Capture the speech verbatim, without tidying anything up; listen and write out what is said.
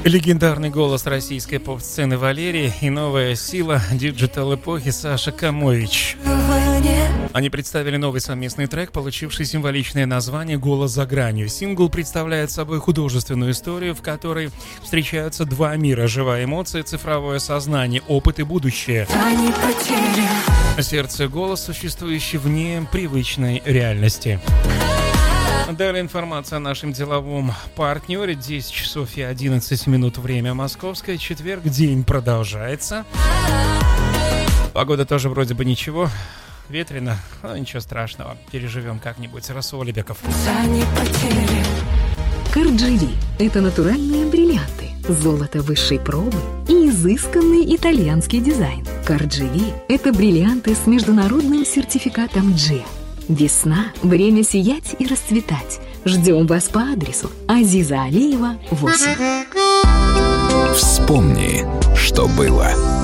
Легендарный голос российской поп-сцены Валерий и новая сила диджитал-эпохи Саша Камович. Они представили новый совместный трек, получивший символичное название «Голос за гранью». Сингл представляет собой художественную историю, в которой встречаются два мира: живая эмоция, цифровое сознание, опыт и будущее. Сердце и голос, существующий вне привычной реальности. Далее информация о нашем деловом партнере. десять часов и одиннадцать минут, время московское. Четверг, день продолжается. Погода тоже вроде бы ничего. Ветрено, но ничего страшного. Переживем как-нибудь. Расул Алибеков. Карджили – это натуральные бриллианты, золото высшей пробы и изысканный итальянский дизайн. Карджили – это бриллианты с международным сертификатом джи. Весна – время сиять и расцветать. Ждем вас по адресу Азиза Алиева, восемь. Вспомни, что было.